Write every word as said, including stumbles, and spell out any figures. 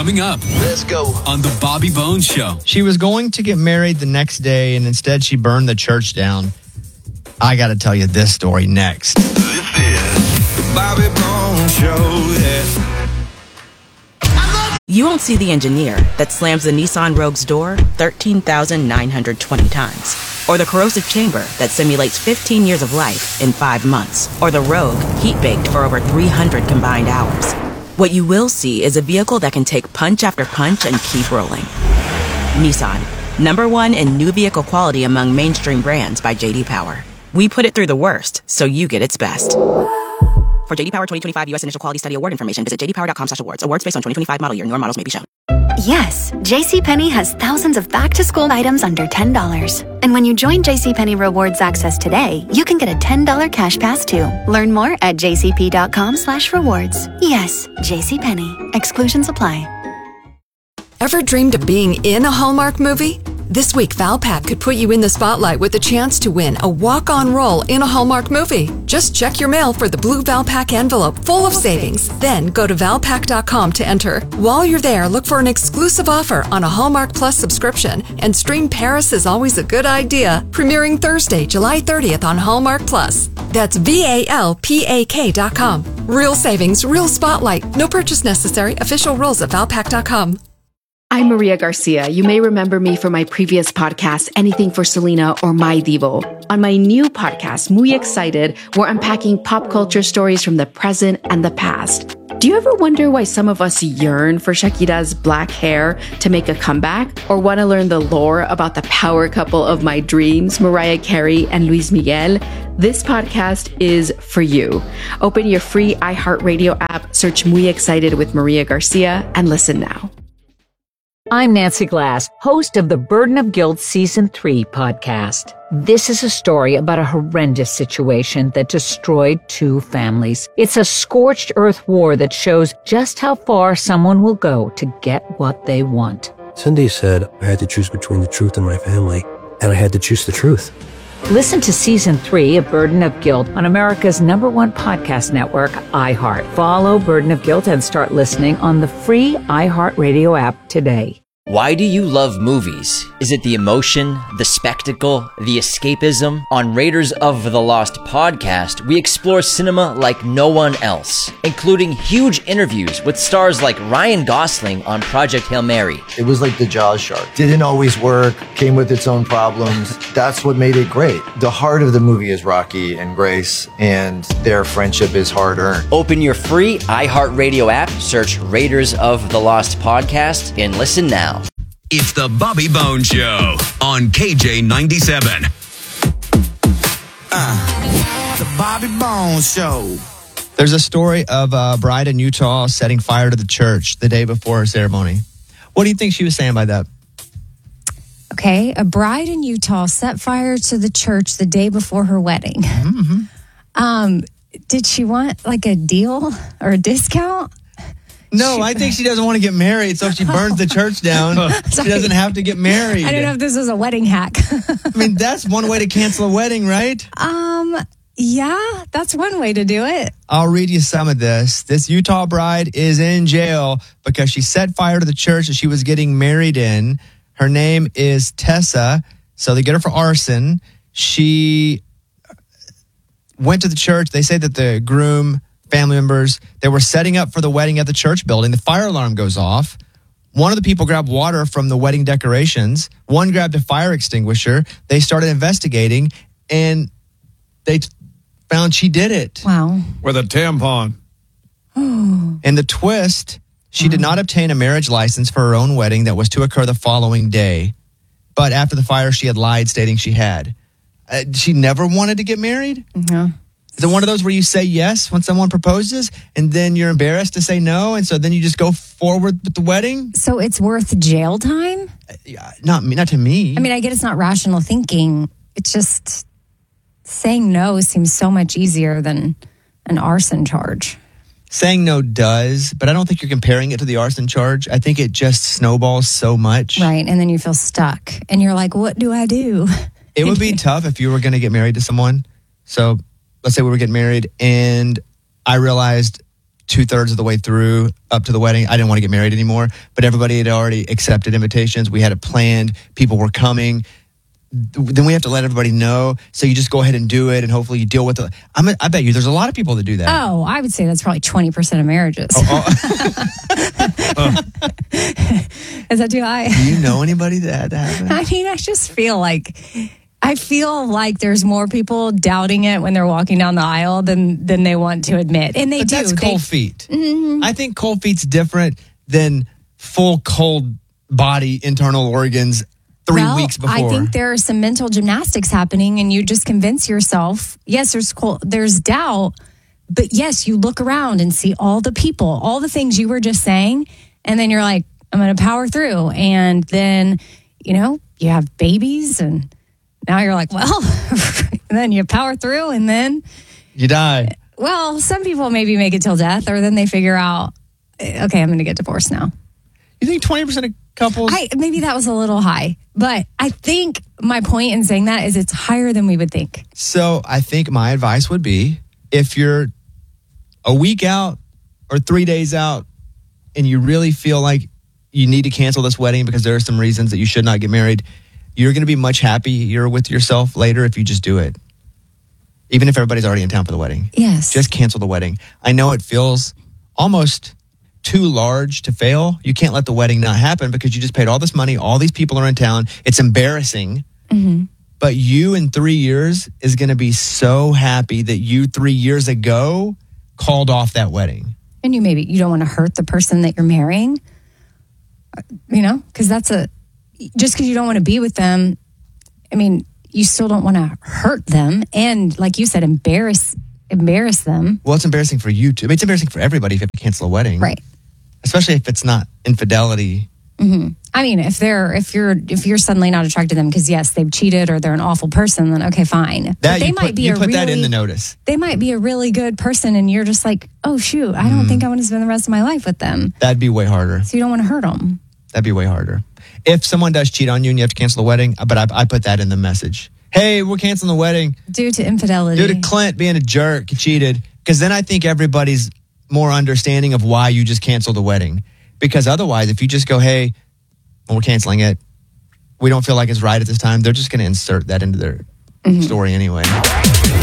Coming up. Let's go. On the Bobby Bones Show. She was going to get married the next day, and instead she burned the church down. I got to tell you this story next. This is the Bobby Bones Show, yeah. You won't see the engineer that slams the Nissan Rogue's door thirteen thousand nine hundred twenty times. Or the corrosive chamber that simulates fifteen years of life in five months. Or the Rogue heat-baked for over three hundred combined hours. What you will see is a vehicle that can take punch after punch and keep rolling. Nissan, number one in new vehicle quality among mainstream brands by J D Power. We put it through the worst, so you get its best. For J D Power twenty twenty-five U S Initial Quality Study Award information, visit j d power dot com slash awards. Awards based on twenty twenty-five model year. Newer models may be shown. Yes, JCPenney has thousands of back-to-school items under ten dollars. And when you join JCPenney Rewards Access today, you can get a ten dollars cash pass too. Learn more at j c p dot com slash rewards. Yes, JCPenney. Exclusions apply. Ever dreamed of being in a Hallmark movie? This week, Valpak could put you in the spotlight with a chance to win a walk-on role in a Hallmark movie. Just check your mail for the blue Valpak envelope full of savings. Then go to valpak dot com to enter. While you're there, look for an exclusive offer on a Hallmark Plus subscription and stream Paris is Always a Good Idea, premiering Thursday, July thirtieth on Hallmark Plus. That's V A L P A K dot com. Real savings, real spotlight. No purchase necessary. Official rules at valpak dot com. I'm Maria Garcia. You may remember me from my previous podcast, Anything for Selena or My Divo. On my new podcast, Muy Excited, we're unpacking pop culture stories from the present and the past. Do you ever wonder why some of us yearn for Shakira's black hair to make a comeback? Or want to learn the lore about the power couple of my dreams, Mariah Carey and Luis Miguel? This podcast is for you. Open your free iHeartRadio app, search Muy Excited with Maria Garcia, and listen now. I'm Nancy Glass, host of the Burden of Guilt Season three podcast. This is a story about a horrendous situation that destroyed two families. It's a scorched earth war that shows just how far someone will go to get what they want. Cindy said I had to choose between the truth and my family, and I had to choose the truth. Listen to Season three of Burden of Guilt on America's number one podcast network, iHeart. Follow Burden of Guilt and start listening on the free iHeartRadio app today. Why do you love movies? Is it the emotion, the spectacle, the escapism? On Raiders of the Lost podcast, we explore cinema like no one else, including huge interviews with stars like Ryan Gosling on Project Hail Mary. It was like the Jaws shark. Didn't always work, came with its own problems. That's what made it great. The heart of the movie is Rocky and Grace, and their friendship is hard-earned. Open your free iHeartRadio app, search Raiders of the Lost podcast, and listen now. It's the Bobby Bones Show on K J ninety-seven. Uh, the Bobby Bones Show. There's a story of a bride in Utah setting fire to the church the day before her ceremony. What do you think she was saying by that? Okay, a bride in Utah set fire to the church the day before her wedding. Mm-hmm. Um, did she want like a deal or a discount? No, I think she doesn't want to get married, so if she burns the church down, she doesn't have to get married. I don't know if this is a wedding hack. I mean, that's one way to cancel a wedding, right? Um, yeah, that's one way to do it. I'll read you some of this. This Utah bride is in jail because she set fire to the church that she was getting married in. Her name is Tessa, so they get her for arson. She went to the church. They say that the groom, family members, they were setting up for the wedding at the church building. The fire alarm goes off. One of the people grabbed water from the wedding decorations. One grabbed a fire extinguisher. They started investigating, and they t- found she did it. Wow. With a tampon. And the twist, she did not obtain a marriage license for her own wedding that was to occur the following day. But after the fire, she had lied, stating she had. Uh, she never wanted to get married? Mm-hmm. Is it one of those where you say yes when someone proposes and then you're embarrassed to say no, and so then you just go forward with the wedding? So it's worth jail time? Uh, not me, not to me. I mean, I get it's not rational thinking. It's just saying no seems so much easier than an arson charge. Saying no does, but I don't think you're comparing it to the arson charge. I think it just snowballs so much. Right, and then you feel stuck. And you're like, what do I do? It would be tough if you were going to get married to someone. So let's say we were getting married and I realized two thirds of the way through up to the wedding. I didn't want to get married anymore, but everybody had already accepted invitations. We had it planned. People were coming. Then we have to let everybody know. So you just go ahead and do it, and hopefully you deal with it. I'm, I bet you there's a lot of people that do that. Oh, I would say that's probably twenty percent of marriages. Oh, oh. Is that too high? Do you know anybody that that happened? I mean, I just feel like I feel like there's more people doubting it when they're walking down the aisle than than they want to admit, and they but do. That's they, cold feet. Mm-hmm. I think cold feet's different than full cold body internal organs. Three well, weeks before. I think there are some mental gymnastics happening, and you just convince yourself, yes, there's cold, there's doubt, but yes, you look around and see all the people, all the things you were just saying, and then you're like, I'm going to power through. And then, you know, you have babies, and now you're like, well, and then you power through, and then you die. Well, some people maybe make it till death, or then they figure out, okay, I'm going to get divorced now. You think twenty percent of couples? I, maybe that was a little high, but I think my point in saying that is it's higher than we would think. So I think my advice would be, if you're a week out or three days out and you really feel like you need to cancel this wedding because there are some reasons that you should not get married, you're going to be much happier with yourself later if you just do it. Even if everybody's already in town for the wedding. Yes. Just cancel the wedding. I know it feels almost too large to fail. You can't let the wedding not happen because you just paid all this money. All these people are in town. It's embarrassing. Mm-hmm. But you in three years is going to be so happy that you three years ago called off that wedding. And you maybe, you don't want to hurt the person that you're marrying, you know, because that's a, just because you don't want to be with them, I mean, you still don't want to hurt them. And like you said, embarrass, embarrass them. Well, it's embarrassing for you too. I mean, it's embarrassing for everybody if you have to cancel a wedding. Right. Especially if it's not infidelity. Mm-hmm. I mean, if they're if you're if you're suddenly not attracted to them because yes, they've cheated or they're an awful person, then okay, fine. That but they you might put, be you a put really, that in the notice. They might be a really good person, and you're just like, oh shoot, I don't Mm. think I want to spend the rest of my life with them. That'd be way harder. So you don't want to hurt them. That'd be way harder. If someone does cheat on you and you have to cancel the wedding, but I, I put that in the message. Hey, we're canceling the wedding due to infidelity. Due to Clint being a jerk, he cheated. Because then I think everybody's more understanding of why you just canceled the wedding. Because otherwise, if you just go, hey, well, we're canceling it, we don't feel like it's right at this time, they're just going to insert that into their mm-hmm. story anyway.